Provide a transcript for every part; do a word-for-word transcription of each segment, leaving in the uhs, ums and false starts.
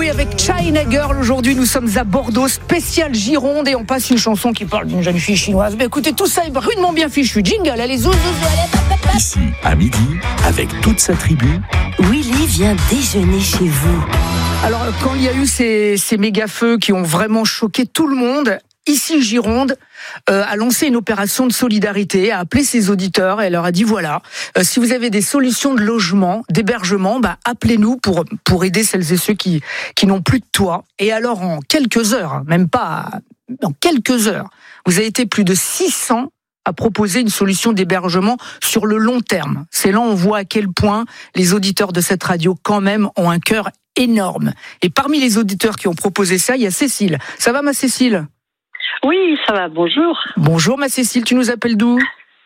oui, avec China Girl, aujourd'hui nous sommes à Bordeaux, spécial Gironde, et on passe une chanson qui parle d'une jeune fille chinoise. Mais écoutez, tout ça est rudement bien fichu. Jingle, allez, zou, zou, zou, allez, pap, pap, pap. Ici, à midi, avec toute sa tribu, Willy vient déjeuner chez vous. Alors, quand il y a eu ces, ces méga-feux qui ont vraiment choqué tout le monde, ici Gironde euh, a lancé une opération de solidarité, a appelé ses auditeurs et elle leur a dit voilà, euh, si vous avez des solutions de logement, d'hébergement, bah, appelez-nous pour, pour aider celles et ceux qui, qui n'ont plus de toit. Et alors en quelques heures, même pas en quelques heures, vous avez été plus de six cents à proposer une solution d'hébergement sur le long terme. C'est là on voit à quel point les auditeurs de cette radio quand même ont un cœur énorme. Et parmi les auditeurs qui ont proposé ça, il y a Cécile. Ça va ma Cécile ? Oui, ça va, bonjour. Bonjour ma Cécile, tu nous appelles d'où ?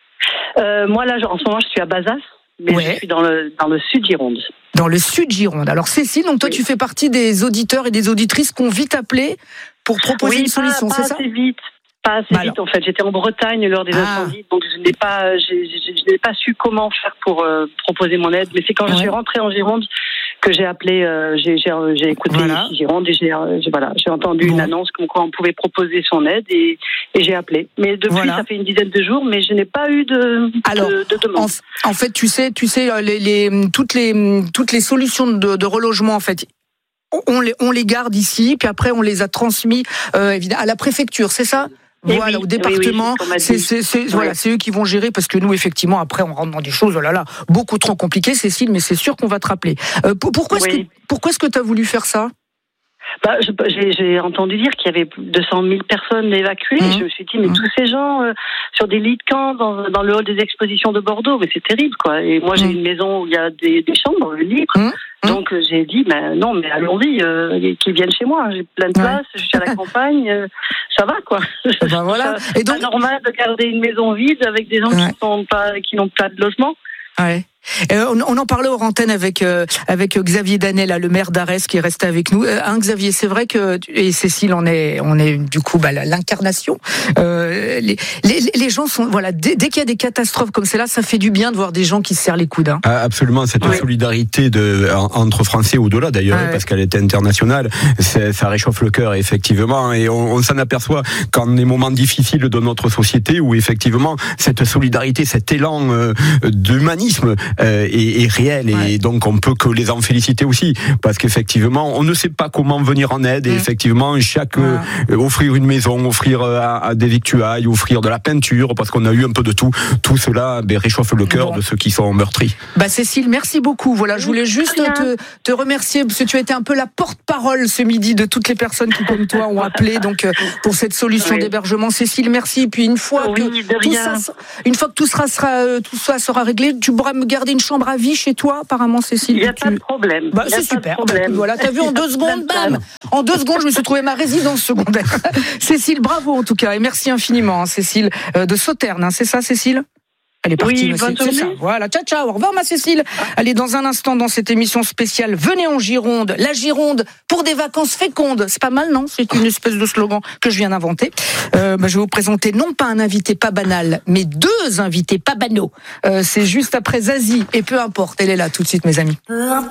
euh, Moi là, en ce moment, je suis à Bazas, mais ouais. je suis dans le, dans le sud Gironde. Dans le sud Gironde. Alors Cécile, donc toi oui. tu fais partie des auditeurs et des auditrices qu'on vite appelé pour proposer oui, une solution, pas, c'est pas ça ? assez vite. Pas assez bah vite en fait. J'étais en Bretagne lors des ah. incendies, donc je n'ai pas, j'ai, j'ai, je n'ai pas su comment faire pour euh, proposer mon aide. Mais c'est quand ouais. je suis rentrée en Gironde que j'ai appelé, euh, j'ai, j'ai, j'ai écouté voilà. Gironde et j'ai, j'ai, voilà, j'ai entendu bon. une annonce comme quoi on pouvait proposer son aide et, et j'ai appelé. Mais depuis, voilà. ça fait une dizaine de jours, mais je n'ai pas eu de, Alors, de, de demande. En, en fait, tu sais, tu sais, les, les, toutes les, toutes les solutions de, de relogement, en fait. On les, on les garde ici, puis après on les a transmis euh, évidemment à la préfecture, c'est ça ? Et voilà, oui, au département, oui, oui, c'est, c'est, c'est, c'est, voilà, c'est eux qui vont gérer, parce que nous, effectivement, après, on rentre dans des choses, oh là là, beaucoup trop compliquées, Cécile, mais c'est sûr qu'on va te rappeler. Euh, pourquoi, oui. est-ce que, pourquoi est-ce que tu as voulu faire ça ? Bah, j'ai, j'ai entendu dire qu'il y avait deux cent mille personnes évacuées. Mmh. Je me suis dit, mais mmh. tous ces gens euh, sur des lits de camp dans, dans le hall des expositions de Bordeaux, mais c'est terrible, quoi. Et moi, j'ai mmh. une maison où il y a des, des chambres libres. Mmh. Donc, euh, j'ai dit, ben non, mais allons-y, euh, qu'ils viennent chez moi. J'ai plein de place, ouais. je suis à la campagne, euh, ça va, quoi. Ben voilà. Et donc, c'est normal de garder une maison vide avec des gens ouais. qui sont pas, qui n'ont pas de logement. Ouais. Euh, on, on en parlait hors antenne avec euh, avec Xavier Danet, là, le maire d'Arès, qui est resté avec nous. Euh, hein, Xavier, c'est vrai que et Cécile, on est on est du coup bah, l'incarnation. Euh, les, les les gens sont voilà dès, dès qu'il y a des catastrophes comme celle-là, ça fait du bien de voir des gens qui se serrent les coudes. Hein. Ah, absolument, cette ouais. solidarité de entre Français au-delà d'ailleurs, ah, ouais. parce qu'elle est internationale, c'est, ça réchauffe le cœur effectivement, et on, on s'en aperçoit quand des moments difficiles de notre société où effectivement cette solidarité, cet élan euh, d'humanisme Euh, est, est réel et ouais. donc on peut que les en féliciter aussi parce qu'effectivement on ne sait pas comment venir en aide et mmh. effectivement chaque ouais. euh, offrir une maison, offrir euh, à, à des victuailles, offrir de la peinture parce qu'on a eu un peu de tout, tout cela ben, réchauffe le cœur bon. de ceux qui sont meurtris. Bah Cécile, merci beaucoup. Voilà, je voulais juste te, te remercier parce que tu as été un peu la porte-parole ce midi de toutes les personnes qui comme toi ont appelé donc pour cette solution oui. d'hébergement. Cécile, merci. Puis une fois oui, que tout ça, une fois que tout sera, sera tout ça sera réglé, tu pourras me garder une chambre à vie chez toi, apparemment, Cécile. Il n'y a tu... pas de problème. Bah, c'est super. Problème. Voilà, t'as vu en deux secondes, bam. En deux secondes, je me suis trouvé ma résidence secondaire. Cécile, bravo en tout cas, et merci infiniment, hein, Cécile euh, de Sauternes. Hein, c'est ça, Cécile ? Elle est partie. Oui, bonne c'est, c'est ça. Voilà, ciao, ciao. Au revoir, ma Cécile. Allez, dans un instant, dans cette émission spéciale, venez en Gironde. La Gironde pour des vacances fécondes. C'est pas mal, non ? C'est une espèce de slogan que je viens d'inventer. Euh, bah, je vais vous présenter non pas un invité pas banal, mais deux invités pas banaux. Euh, c'est juste après Zazie. Et peu importe, elle est là tout de suite, mes amis. Peu importe.